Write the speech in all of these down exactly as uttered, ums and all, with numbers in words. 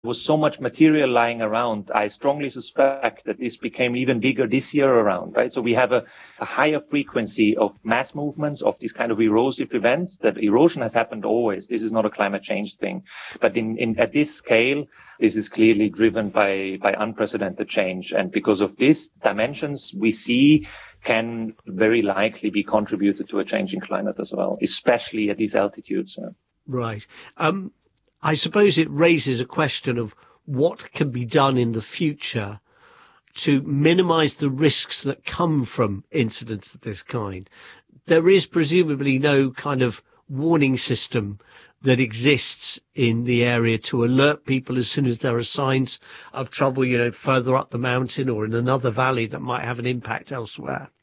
was so much material lying around, I strongly suspect that this became even bigger this year around, right? So we have a, a higher frequency of mass movements, of these kind of erosive events. That erosion has happened always. This is not a climate change thing. But in, in at this scale, this is clearly driven by, by unprecedented change. And because of this, dimensions we see can very likely be contributed to a change in climate as well, especially at these altitudes. Right. Um, I suppose it raises a question of what can be done in the future to minimize the risks that come from incidents of this kind. There is presumably no kind of warning system that exists in the area to alert people as soon as there are signs of trouble, you know, further up the mountain or in another valley that might have an impact elsewhere.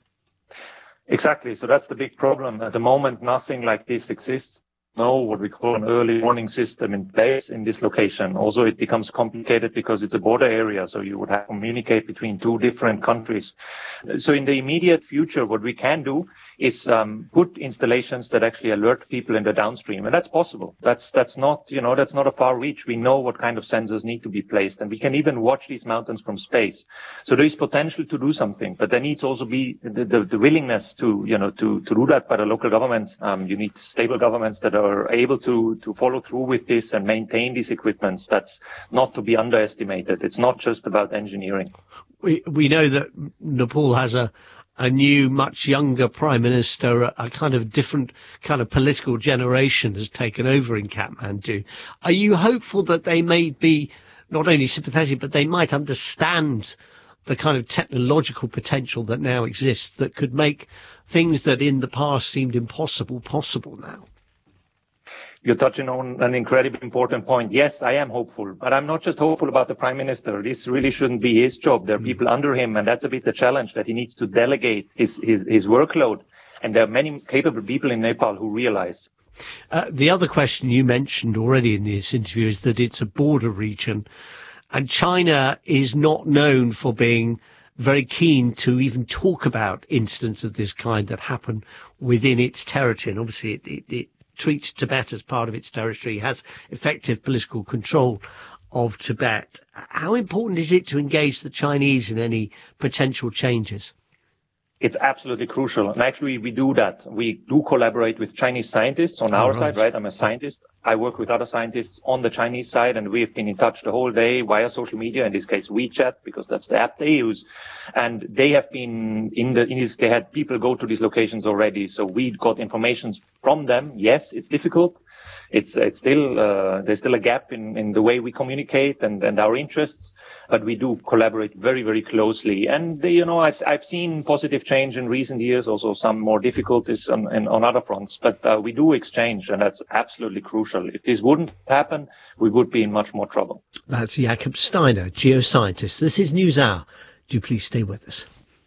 Exactly. So that's the big problem. At the moment, nothing like this exists. No, what we call an early warning system in place in this location. Also, it becomes complicated because it's a border area, so you would have to communicate between two different countries. So in the immediate future, what we can do is um, put installations that actually alert people in the downstream, and that's possible. That's that's not you know that's not a far reach. We know what kind of sensors need to be placed, and we can even watch these mountains from space. So there is potential to do something, but there needs also be the, the, the willingness to you know to to do that by the local governments. Um, you need stable governments that are are able to, to follow through with this and maintain these equipments. That's not to be underestimated. It's not just about engineering. We we know that Nepal has a a new, much younger prime minister, a, a kind of different kind of political generation has taken over in Kathmandu. Are you hopeful that they may be not only sympathetic, but they might understand the kind of technological potential that now exists that could make things that in the past seemed impossible possible now? You're touching on an incredibly important point. Yes, I am hopeful, but I'm not just hopeful about the prime minister. This really shouldn't be his job. There are people under him, and that's a bit the challenge, that he needs to delegate his, his, hhis workload. And there are many capable people in Nepal who realize. Uh, the other question you mentioned already in this interview is that it's a border region, and China is not known for being very keen to even talk about incidents of this kind that happen within its territory. And obviously it, it, it treats Tibet as part of its territory, has effective political control of Tibet. How important is it to engage the Chinese in any potential changes? It's absolutely crucial. And actually, we do that. We do collaborate with Chinese scientists on our side, right? I'm a scientist. I work with other scientists on the Chinese side, and we've been in touch the whole day via social media, in this case WeChat, because that's the app they use. And they have been in the, in this, they had people go to these locations already. So we got information from them. Yes, it's difficult. It's, it's still, uh, there's still a gap in, in the way we communicate and, and our interests, but we do collaborate very, very closely. And, you know, I've, I've seen positive change in recent years, also some more difficulties on, on, on other fronts, but uh, we do exchange, and that's absolutely crucial. If this wouldn't happen, we would be in much more trouble. That's Jakob Steiner, geoscientist. This is NewsHour. Do please stay with us.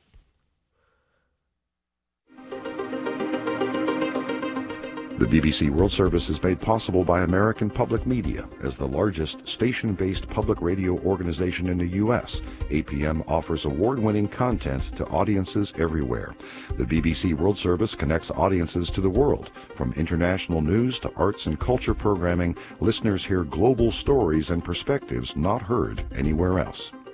The B B C World Service is made possible by American Public Media. As the largest station-based public radio organization in the U S, A P M offers award-winning content to audiences everywhere. The B B C World Service connects audiences to the world. From international news to arts and culture programming, listeners hear global stories and perspectives not heard anywhere else.